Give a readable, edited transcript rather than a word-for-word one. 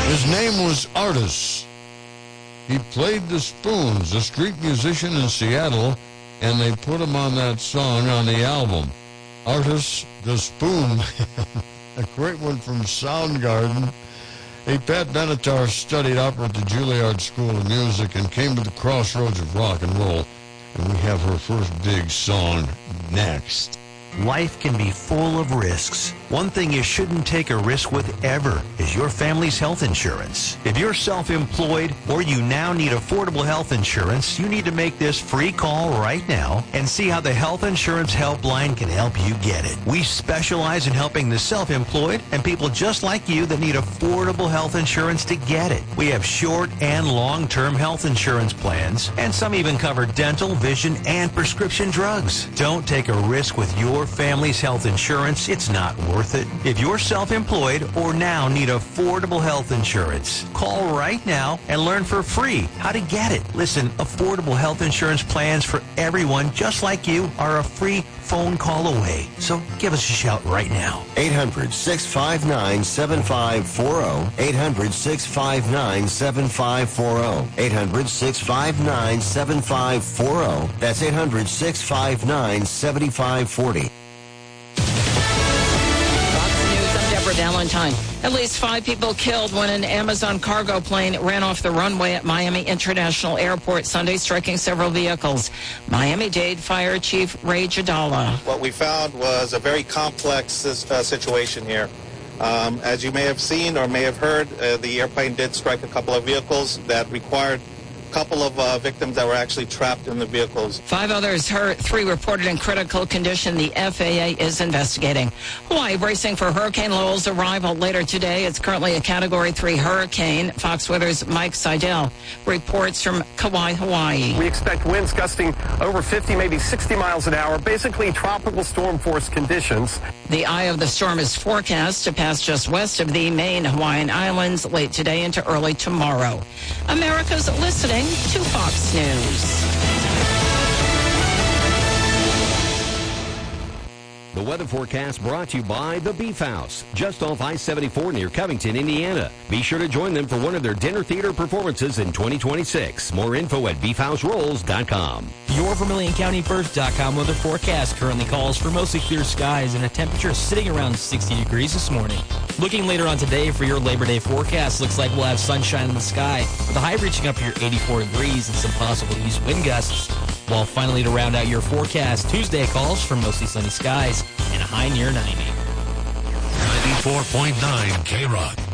His name was Artis. He played the Spoons, a street musician in Seattle, and they put him on that song on the album. Artis the Spoon. A great one from Soundgarden. Hey, Pat Benatar studied opera at the Juilliard School of Music and came to the crossroads of rock and roll. And we have her first big song next. Life can be full of risks. One thing you shouldn't take a risk with ever is your family's health insurance. If you're self-employed or you now need affordable health insurance, you need to make this free call right now and see how the Health Insurance Helpline can help you get it. We specialize in helping the self-employed and people just like you that need affordable health insurance to get it. We have short and long-term health insurance plans, and some even cover dental, vision, and prescription drugs. Don't take a risk with your family's health insurance. It's not worth it. If you're self-employed or now need affordable health insurance, call right now and learn for free how to get it. Listen, affordable health insurance plans for everyone just like you are a free phone call away. So give us a shout right now. 800-659-7540. 800-659-7540. 800-659-7540. That's 800-659-7540. Valentine. At least 5 people killed when an Amazon cargo plane ran off the runway at Miami International Airport Sunday, striking several vehicles. Miami-Dade Fire Chief Ray Jadala. What we found was a very complex situation here. As you may have seen or may have heard, the airplane did strike a couple of vehicles that required a couple of victims that were actually trapped in the vehicles. 5 others hurt, 3 reported in critical condition. The FAA is investigating. Hawaii bracing for Hurricane Lowell's arrival later today. It's currently a Category 3 hurricane. Fox Weather's Mike Seidel reports from Kauai, Hawaii. We expect winds gusting over 50, maybe 60 miles an hour, basically tropical storm force conditions. The eye of the storm is forecast to pass just west of the main Hawaiian Islands late today into early tomorrow. America's listening to Fox News. The weather forecast brought to you by The Beef House, just off I-74 near Covington, Indiana. Be sure to join them for one of their dinner theater performances in 2026. More info at beefhouserolls.com. Your VermilionCountyFirst.com weather forecast currently calls for mostly clear skies and a temperature sitting around 60 degrees this morning. Looking later on today for your Labor Day forecast, looks like we'll have sunshine in the sky with a high reaching up near 84 degrees and some possible east wind gusts. While finally to round out your forecast, Tuesday calls for mostly sunny skies and a high near 90. 94.9 K-Rock.